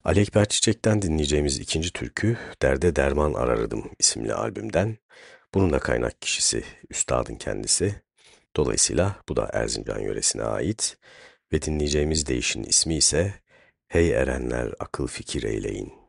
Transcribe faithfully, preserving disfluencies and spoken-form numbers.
Ali Ekber Çiçek'ten dinleyeceğimiz ikinci türkü Derde Derman Arardım isimli albümden. Bunun da kaynak kişisi üstadın kendisi. Dolayısıyla bu da Erzincan yöresine ait ve dinleyeceğimiz deyişin ismi ise Hey erenler akıl fikir eyleyin.